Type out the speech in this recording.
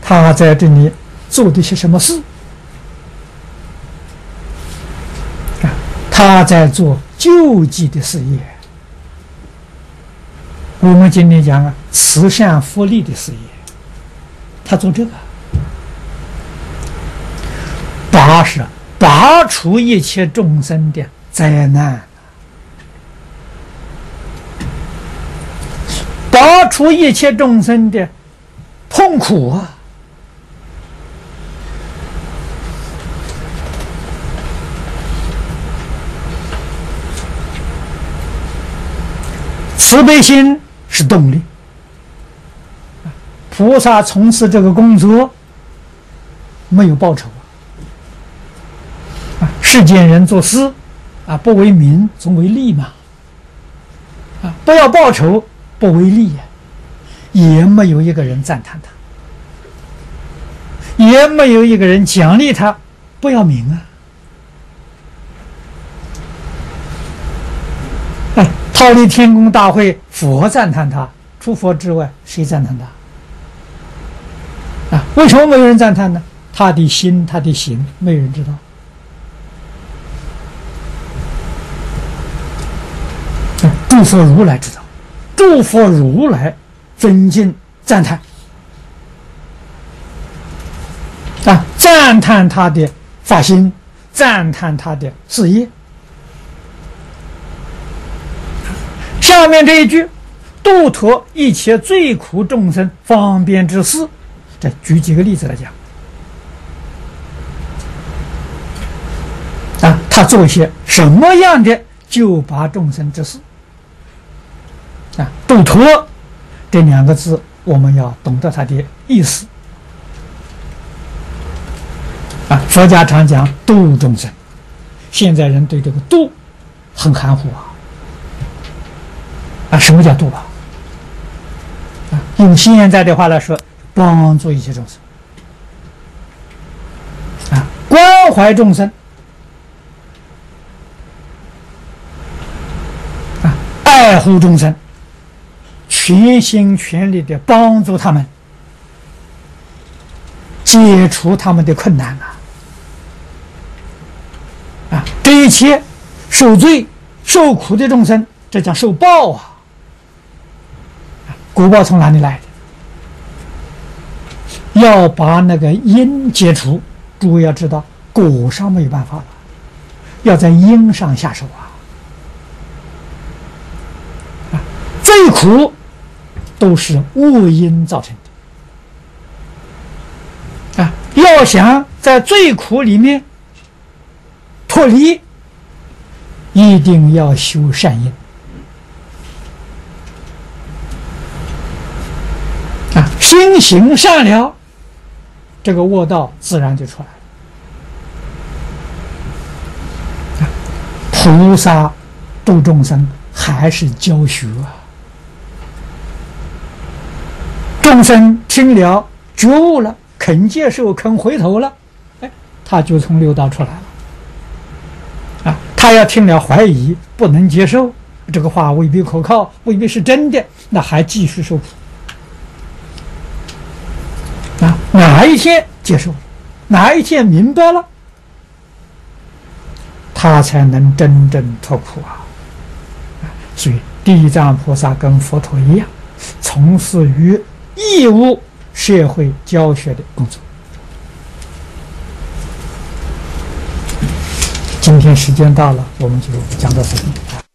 他在这里做的些什么事？他在做救济的事业。我们今天讲慈善福利的事业，他做这个，拔除一切众生的灾难，拔除一切众生的痛苦啊！慈悲心是动力，菩萨从事这个工作没有报酬世间人做事不为名总为利嘛，不要报酬不为利也没有一个人赞叹他，也没有一个人奖励他，不要名忉利天宫大会，佛赞叹他，除佛之外谁赞叹他为什么没有人赞叹呢？他的心他的行没有人知道诸佛如来知道，诸佛如来尊敬赞叹赞叹他的发心，赞叹他的事业。下面这一句，度脱一切罪苦众生方便之事，这举几个例子来讲他做一些什么样的救拔众生之事度脱这两个字我们要懂得它的意思佛家常讲度众生，现在人对这个度很含糊什么叫度用现在的话来说，帮助一切众生关怀众生爱护众生，全心全力的帮助他们，解除他们的困难这一切受罪受苦的众生，这叫受报果报从哪里来的？要把那个因解除。诸位要知道，果上没有办法了，要在因上下手罪苦都是恶因造成的要想在罪苦里面脱离，一定要修善因心行善了，这个恶道自然就出来了菩萨度众生还是教学众生听了觉悟了，肯接受肯回头了他就从六道出来了他要听了怀疑不能接受，这个话未必可靠，未必是真的，那还继续受苦哪一天接受了，哪一天明白了，他才能真正脱苦所以地藏菩萨跟佛陀一样，从事于义务社会教学的工作。今天时间到了，我们就讲到这里。